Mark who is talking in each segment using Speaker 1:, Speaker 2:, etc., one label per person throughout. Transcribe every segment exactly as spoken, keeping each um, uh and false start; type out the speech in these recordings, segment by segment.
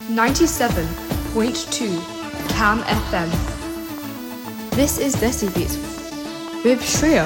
Speaker 1: ninety-seven point two Cam F M. This is Desi Beats with Shreya.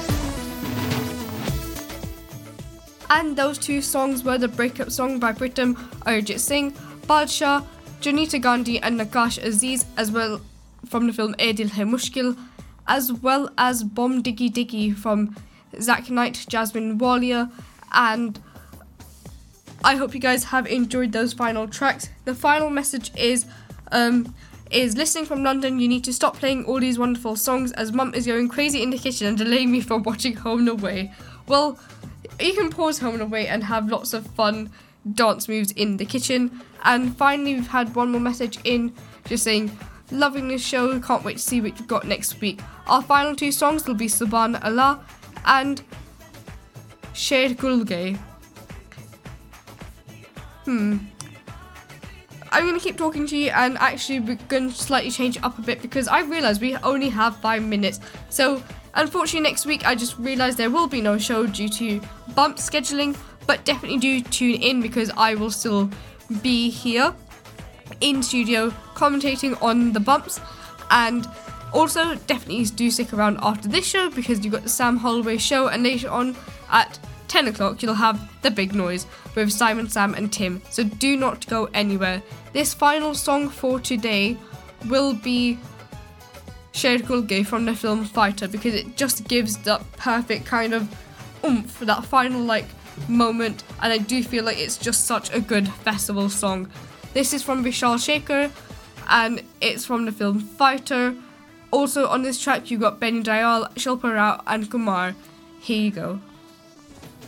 Speaker 1: And those two songs were the breakup song by Pritam Arjit Singh, Badshah, Janita Gandhi and Nakash Aziz, as well from the film Ae Dil Hai Mushkil, as well as Bomb Diggy Diggy from Zach Knight, Jasmine Walia, and I hope you guys have enjoyed those final tracks. The final message is um, is listening from London, you need to stop playing all these wonderful songs as Mum is going crazy in the kitchen and delaying me from watching Home and Away. Well, you can pause Home and Away and have lots of fun dance moves in the kitchen. And finally, we've had one more message in just saying, loving this show, can't wait to see what you've got next week. Our final two songs will be Subhan Allah and Sher Gulge. Hmm. I'm going to keep talking to you, and actually we're going to slightly change it up a bit because I realised we only have five minutes. So unfortunately next week I just realised there will be no show due to bump scheduling, but definitely do tune in because I will still be here in studio commentating on the bumps, and also definitely do stick around after this show because you've got the Sam Holloway show, and later on at ten o'clock you'll have The Big Noise with Simon, Sam and Tim, so do not go anywhere. This final song for today will be Sher Gulge from the film Fighter because it just gives that perfect kind of oomph, that final like moment, and I do feel like it's just such a good festival song. This is from Vishal Shekhar and it's from the film Fighter. Also on this track you got Benny Dayal, Shilpa Rao and Kumar. Here you go.